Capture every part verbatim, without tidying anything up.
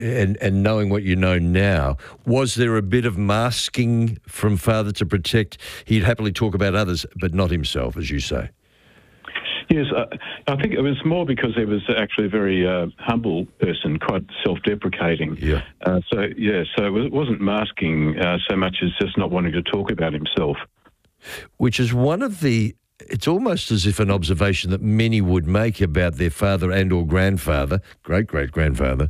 and, and knowing what you know now, was there a bit of masking from father to protect? He'd happily talk about others, but not himself, as you say. Yes, uh, I think it was more because he was actually a very uh, humble person, quite self-deprecating. Yeah. Uh, so, yeah, so it wasn't masking uh, so much as just not wanting to talk about himself. Which is one of the... It's almost as if an observation that many would make about their father and or grandfather, great-great-grandfather.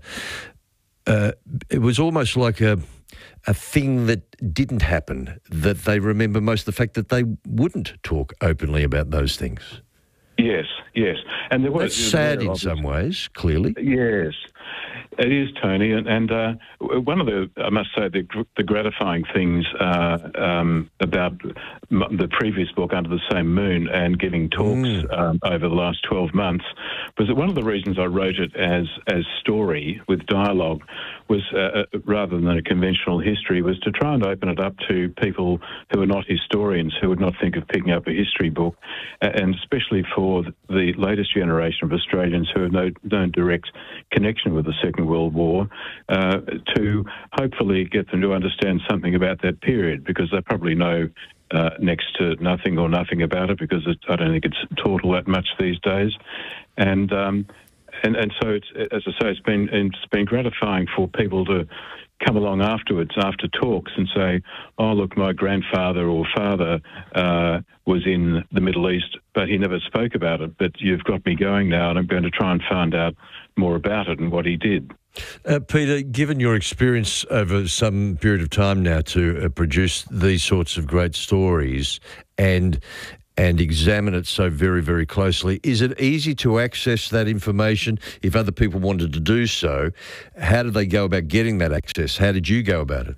Uh, it was almost like a a thing that didn't happen, that they remember most the fact that they wouldn't talk openly about those things. Yes, yes. And there was... That's sad in some ways, clearly. Yes. It is, Tony, and, and uh, one of the, I must say, the, the gratifying things uh, um, about m- the previous book, Under the Same Moon, and giving talks mm. um, over the last twelve months, was that one of the reasons I wrote it as as story with dialogue was, uh, rather than a conventional history, was to try and open it up to people who are not historians, who would not think of picking up a history book, and especially for the latest generation of Australians who have no, no direct connection with the Second World War, uh, to hopefully get them to understand something about that period, because they probably know uh, next to nothing or nothing about it, because it, I don't think it's taught all that much these days. And um, and and so, it's, as I say, it's been it's been gratifying for people to come along afterwards, after talks, and say, oh, look, my grandfather or father uh, was in the Middle East, but he never spoke about it. But you've got me going now, and I'm going to try and find out more about it and what he did. Uh, Peter, given your experience over some period of time now to uh, produce these sorts of great stories and and examine it so very, very closely, is it easy to access that information if other people wanted to do so? How did they go about getting that access? How did you go about it?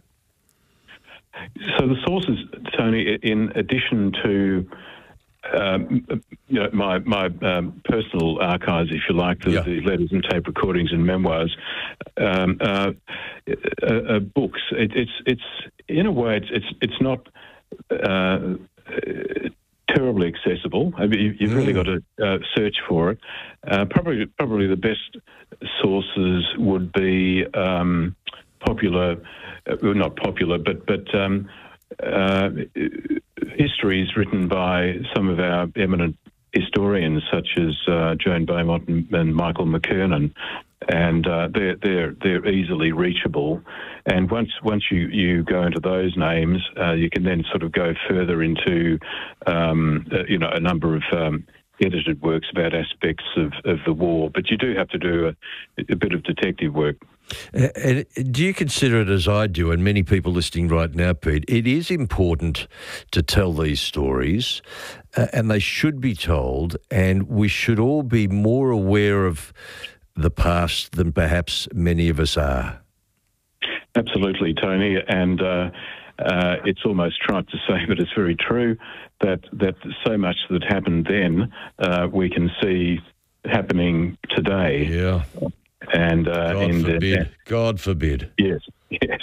So the sources, Tony, in addition to Um, you know, my my um, personal archives, if you like, the, yeah. the letters and tape recordings and memoirs, um, uh, uh, uh, books. It, it's it's in a way, it's it's it's not uh, terribly accessible. I mean, you, you've mm. really got to uh, search for it. Uh, probably probably the best sources would be um, popular, uh, well, not popular, but but. Um, Uh, histories written by some of our eminent historians, such as uh, Joan Beaumont and, and Michael McKernan, and uh, they're they're they're easily reachable. And once once you, you go into those names, uh, you can then sort of go further into um, uh, you know a number of um, edited works about aspects of, of the war. But you do have to do a, a bit of detective work. Uh, and do you consider it, as I do, and many people listening right now, Pete, it is important to tell these stories, uh, and they should be told, and we should all be more aware of the past than perhaps many of us are? Absolutely, Tony, and uh, uh, it's almost trite to say, but it's very true, that, that so much that happened then uh, we can see happening today. Yeah. And uh, God in forbid. The, God forbid. Yes, yes.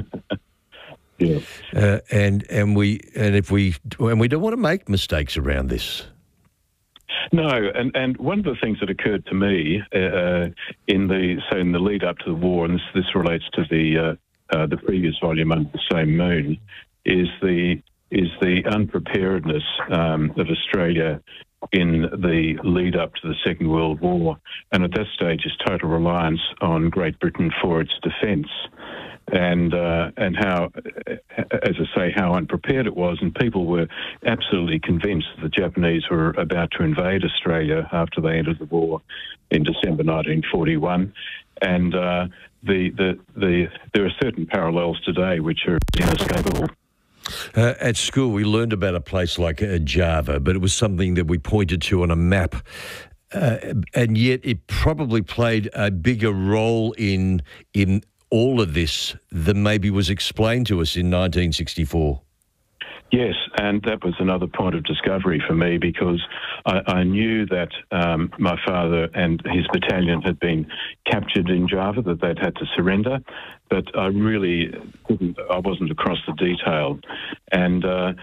yeah. Uh, and and we and if we and we don't want to make mistakes around this. No, and, and one of the things that occurred to me uh, in the so in the lead up to the war, and this this relates to the uh, uh, the previous volume, Under the Same Moon, is the is the unpreparedness um, of Australia in the lead up to the Second World War, and at that stage is total reliance on Great Britain for its defence, and uh, and how, as I say, how unprepared it was, and people were absolutely convinced that the Japanese were about to invade Australia after they entered the war in December nineteen forty-one, and uh, the, the the there are certain parallels today which are inescapable. Uh, at school, we learned about a place like uh, Java, but it was something that we pointed to on a map. Uh, and yet it probably played a bigger role in in all of this than maybe was explained to us in nineteen sixty-four. Yes, and that was another point of discovery for me, because I, I knew that um, my father and his battalion had been captured in Java, that they'd had to surrender, but I really didn't, I wasn't across the detail. And uh,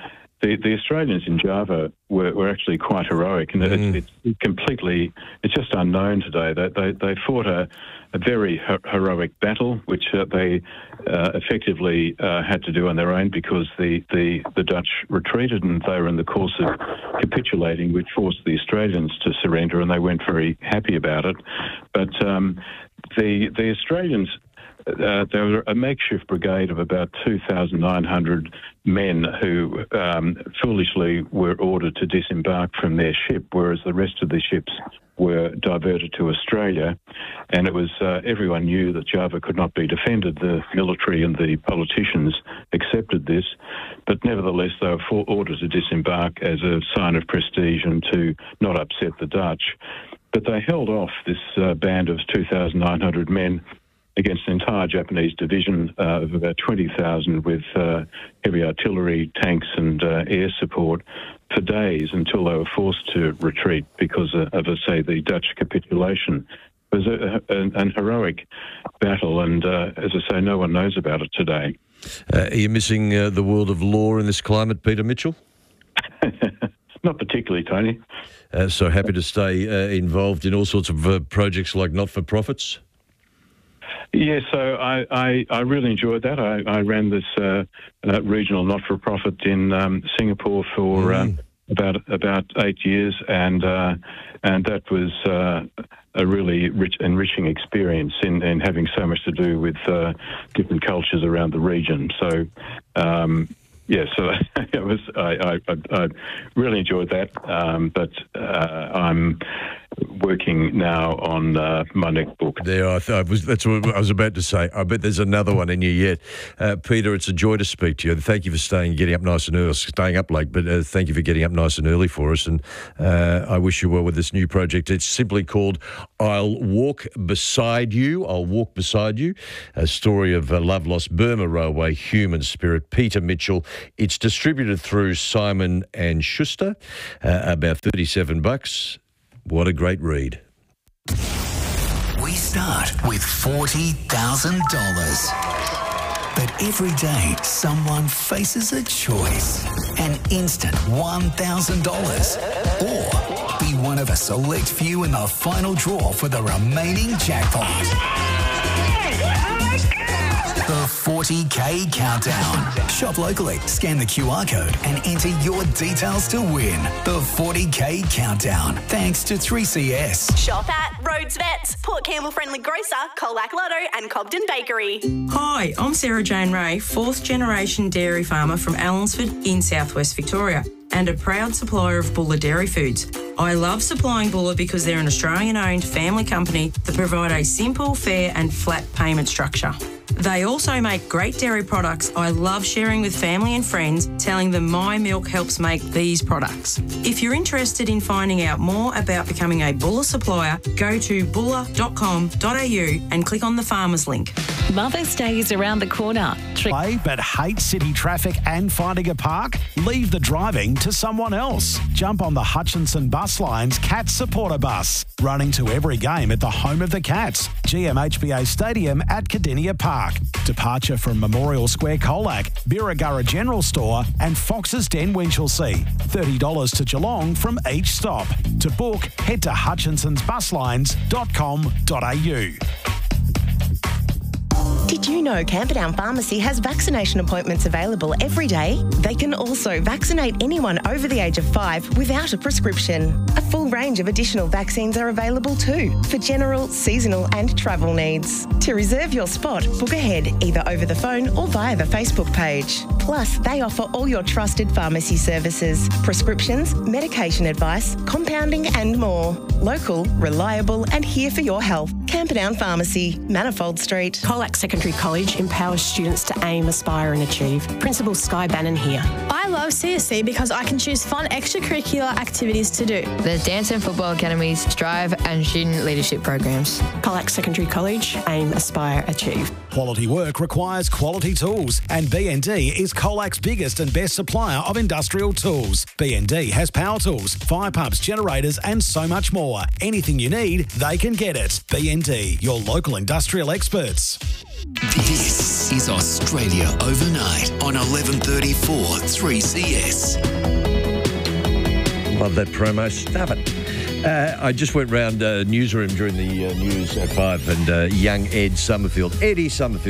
the, the Australians in Java were, were actually quite heroic, and mm. it's, it's completely, it's just unknown today. They, they, they fought a, a very her- heroic battle, which uh, they uh, effectively uh, had to do on their own because the, the, the Dutch retreated, and they were in the course of capitulating, which forced the Australians to surrender, and they weren't very happy about it. But um, the the Australians, Uh, there were a makeshift brigade of about two thousand nine hundred men who um, foolishly were ordered to disembark from their ship, whereas the rest of the ships were diverted to Australia. And it was uh, everyone knew that Java could not be defended. The military and the politicians accepted this, but nevertheless they were for- ordered to disembark as a sign of prestige and to not upset the Dutch. But they held off this uh, band of two thousand nine hundred men against an entire Japanese division uh, of about twenty thousand with uh, heavy artillery, tanks and uh, air support for days until they were forced to retreat because of, of say, the Dutch capitulation. It was a, a, an heroic battle, and uh, as I say, no one knows about it today. Uh, are you missing uh, the world of law in this climate, Peter Mitchell? Not particularly, Tony. Uh, so happy to stay uh, involved in all sorts of uh, projects like not-for-profits? Yeah, so I, I, I really enjoyed that. I, I ran this uh, uh, regional not-for-profit in um, Singapore for mm. um, about about eight years, and uh, and that was uh, a really rich, enriching experience in, in having so much to do with uh, different cultures around the region. So. Um, Yeah, so it was. I, I, I really enjoyed that, um, but uh, I'm working now on uh, my next book. There, I, th- I was. That's what I was about to say. I bet there's another one in you yet, uh, Peter. It's a joy to speak to you. Thank you for staying, getting up nice and early, staying up late. But uh, thank you for getting up nice and early for us. And uh, I wish you well with this new project. It's simply called "I'll Walk Beside You." I'll walk beside you. A story of uh, love lost Burma Railway human spirit. Peter Mitchell. It's distributed through Simon and Schuster, uh, about thirty-seven bucks. What a great read. We start with forty thousand dollars. But every day, someone faces a choice. An instant one thousand dollars. Or be one of a select few in the final draw for the remaining jackpot. The forty K Countdown. Shop locally, scan the Q R code and enter your details to win. The forty K Countdown. Thanks to three C S. Shop at Rhodes Vets, Port Campbell Friendly Grocer, Colac Lotto and Cobden Bakery. Hi, I'm Sarah Jane Ray, fourth generation dairy farmer from Allensford in southwest Victoria and a proud supplier of Bulla Dairy Foods. I love supplying Bulla because they're an Australian-owned family company that provide a simple, fair and flat payment structure. They also make great dairy products I love sharing with family and friends, telling them my milk helps make these products. If you're interested in finding out more about becoming a Bulla supplier, go to bulla dot com dot a u and click on the farmers link. Mother's Day is around the corner. Play but hate city traffic and finding a park? Leave the driving to someone else. Jump on the Hutchinson Bus Line's Cats Supporter Bus, running to every game at the home of the Cats, G M H B A Stadium at Cardinia Park. Departure from Memorial Square Colac, Birregurra General Store and Fox's Den Winchelsea. thirty dollars to Geelong from each stop. To book, head to hutchinsons bus lines dot com dot a u. Did you know Camperdown Pharmacy has vaccination appointments available every day? They can also vaccinate anyone over the age of five without a prescription. A full range of additional vaccines are available too for general, seasonal and travel needs. To reserve your spot, book ahead either over the phone or via the Facebook page. Plus, they offer all your trusted pharmacy services, prescriptions, medication advice, compounding and more. Local, reliable and here for your health. Camperdown Pharmacy, Manifold Street. Colac Secondary College empowers students to aim, aspire and achieve. Principal Sky Bannon here. I love C S C because I can choose fun extracurricular activities to do. The Dance and Football Academies, Strive and Student Leadership Programs. Colac Secondary College, aim, aspire, achieve. Quality work requires quality tools and B and D is Colac's biggest and best supplier of industrial tools. B and D has power tools, fire pumps, generators and so much more. Anything you need, they can get it. B and D, your local industrial experts. This is Australia Overnight on eleven thirty-four three C S. Love that promo. Stuff it. Uh, I just went round uh, newsroom during the uh, news at five, and uh, young Ed Summerfield, Eddie Summerfield,